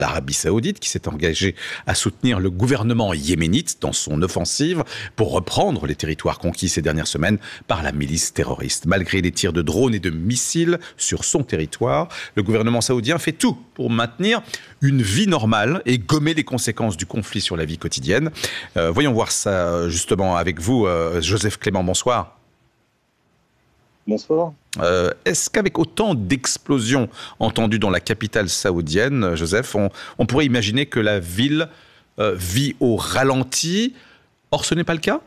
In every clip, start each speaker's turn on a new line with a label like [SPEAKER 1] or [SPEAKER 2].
[SPEAKER 1] d'Arabie Saoudite qui s'est engagé à soutenir le gouvernement yéménite dans son offensive pour reprendre les territoires conquis ces dernières semaines par la milice terroriste. Malgré les tirs de drones et de missiles sur son territoire, le gouvernement saoudien fait tout pour maintenir une vie normale et gommer les conséquences du conflit sur la vie quotidienne. Voyons voir ça justement avec vous, Joseph Clément, bonsoir.
[SPEAKER 2] Bonsoir.
[SPEAKER 1] Est-ce qu'avec autant d'explosions entendues dans la capitale saoudienne, Joseph, on pourrait imaginer que la ville vit au ralenti? Or, ce n'est pas le cas?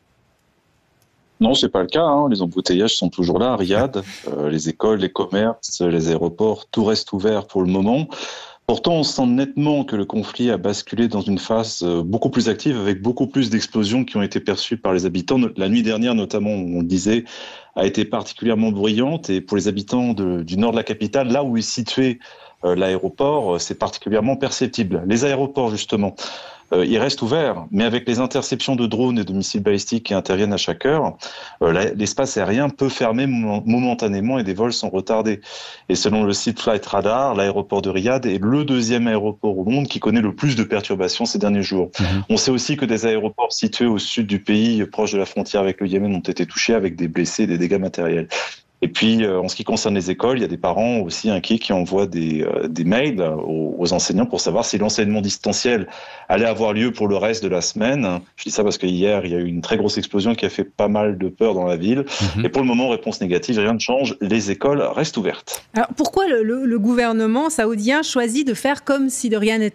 [SPEAKER 2] Non, c'est pas le cas. Les embouteillages sont toujours là à Riyad. Les écoles, les commerces, les aéroports, tout reste ouvert pour le moment. Pourtant, on sent nettement que le conflit a basculé dans une phase beaucoup plus active, avec beaucoup plus d'explosions qui ont été perçues par les habitants. La nuit dernière, notamment, on le disait, a été particulièrement bruyante. Et pour les habitants du nord de la capitale, là où est situé l'aéroport, c'est particulièrement perceptible. Les aéroports, justement, ils restent ouverts, mais avec les interceptions de drones et de missiles balistiques qui interviennent à chaque heure, l'espace aérien peut fermer momentanément et des vols sont retardés. Et selon le site Flight Radar, l'aéroport de Riyad est le deuxième aéroport au monde qui connaît le plus de perturbations ces derniers jours. On sait aussi que des aéroports situés au sud du pays, proche de la frontière avec le Yémen, ont été touchés avec des blessés et des dégâts matériels. Et puis, en ce qui concerne les écoles, il y a des parents aussi inquiets qui envoient des mails aux enseignants pour savoir si l'enseignement distanciel allait avoir lieu pour le reste de la semaine. Je dis ça parce que hier, il y a eu une très grosse explosion qui a fait pas mal de peur dans la ville. Et pour le moment, réponse négative, rien ne change. Les écoles restent ouvertes.
[SPEAKER 3] Alors, pourquoi le gouvernement saoudien choisit de faire comme si de rien n'était ?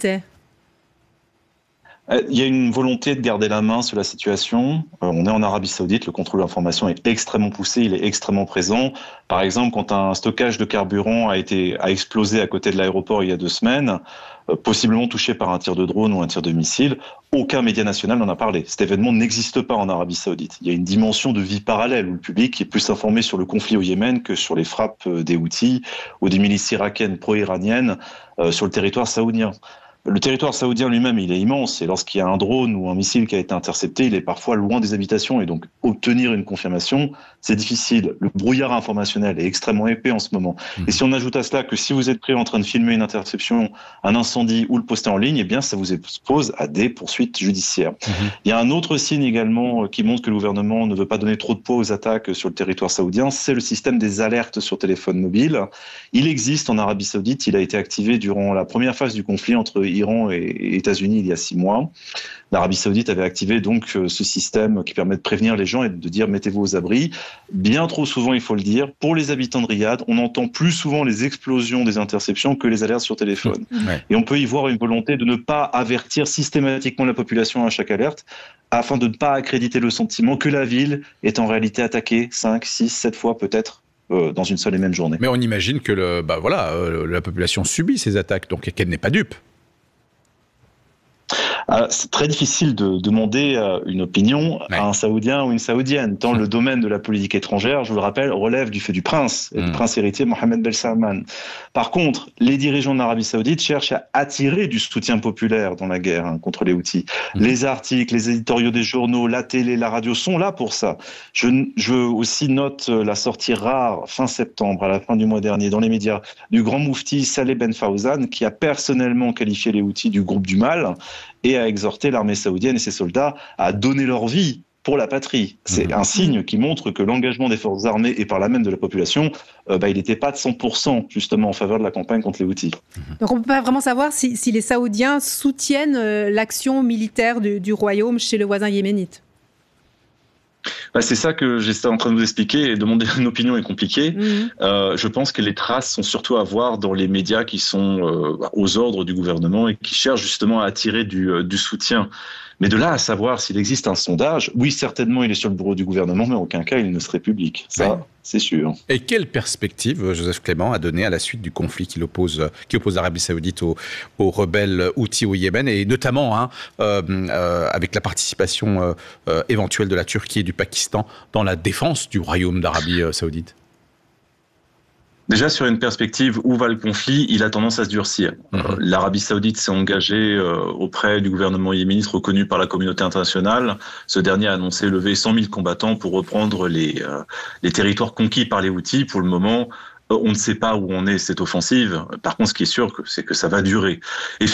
[SPEAKER 2] Il y a une volonté de garder la main sur la situation. On est en Arabie Saoudite, le contrôle de l'information est extrêmement poussé, il est extrêmement présent. Par exemple, quand un stockage de carburant a explosé à côté de l'aéroport il y a 2 semaines, possiblement touché par un tir de drone ou un tir de missile, aucun média national n'en a parlé. Cet événement n'existe pas en Arabie Saoudite. Il y a une dimension de vie parallèle où le public est plus informé sur le conflit au Yémen que sur les frappes des Houthis ou des milices irakiennes pro-iraniennes sur le territoire saoudien. Le territoire saoudien lui-même, il est immense, et lorsqu'il y a un drone ou un missile qui a été intercepté, il est parfois loin des habitations, et donc obtenir une confirmation, c'est difficile. Le brouillard informationnel est extrêmement épais en ce moment. Et si on ajoute à cela que si vous êtes pris en train de filmer une interception, un incendie ou le poster en ligne, eh bien ça vous expose à des poursuites judiciaires. Il y a un autre signe également qui montre que le gouvernement ne veut pas donner trop de poids aux attaques sur le territoire saoudien, c'est le système des alertes sur téléphone mobile. Il existe en Arabie Saoudite, il a été activé durant la première phase du conflit entre Iran et États-Unis il y a 6 mois. L'Arabie Saoudite avait activé donc ce système qui permet de prévenir les gens et de dire mettez-vous aux abris. Bien trop souvent, il faut le dire, pour les habitants de Riyad, on entend plus souvent les explosions des interceptions que les alertes sur téléphone. Et on peut y voir une volonté de ne pas avertir systématiquement la population à chaque alerte, afin de ne pas accréditer le sentiment que la ville est en réalité attaquée 5, 6, 7 fois peut-être dans une seule et même journée.
[SPEAKER 1] Mais on imagine que la population subit ces attaques, donc qu'elle n'est pas dupe.
[SPEAKER 2] C'est très difficile de demander une opinion à un Saoudien ou une Saoudienne, tant le domaine de la politique étrangère, je vous le rappelle, relève du fait du prince, et du prince héritier Mohammed Ben Salman. Par contre, les dirigeants de l'Arabie Saoudite cherchent à attirer du soutien populaire dans la guerre contre les Houthis. Les articles, les éditoriaux des journaux, la télé, la radio sont là pour ça. Je aussi note la sortie rare, fin septembre, à la fin du mois dernier, dans les médias, du grand moufti Saleh Ben Fawzan, qui a personnellement qualifié les Houthis du groupe du mal, et a exhorté l'armée saoudienne et ses soldats à donner leur vie pour la patrie. C'est un signe qui montre que l'engagement des forces armées et par là même de la population, il n'était pas de 100% justement en faveur de la campagne contre les Houthis.
[SPEAKER 3] Donc on ne peut pas vraiment savoir si les Saoudiens soutiennent l'action militaire du royaume chez le voisin yéménite.
[SPEAKER 2] C'est ça que j'étais en train de vous expliquer, et demander une opinion est compliqué. Je pense que les traces sont surtout à voir dans les médias qui sont aux ordres du gouvernement et qui cherchent justement à attirer du soutien. Mais de là à savoir s'il existe un sondage, oui, certainement il est sur le bureau du gouvernement, mais en aucun cas il ne serait public. Ça, c'est sûr.
[SPEAKER 1] Et quelle perspective, Joseph Clément, a donné à la suite du conflit qui oppose l'Arabie Saoudite aux rebelles Houthis au Yémen, et notamment avec la participation éventuelle de la Turquie et du Pakistan dans la défense du royaume d'Arabie Saoudite?
[SPEAKER 2] Déjà, sur une perspective où va le conflit, il a tendance à se durcir. L'Arabie Saoudite s'est engagée auprès du gouvernement yéménite reconnu par la communauté internationale. Ce dernier a annoncé lever 100 000 combattants pour reprendre les territoires conquis par les Houthis. Pour le moment, On ne sait pas où on est cette offensive. Par contre, ce qui est sûr, c'est que ça va durer.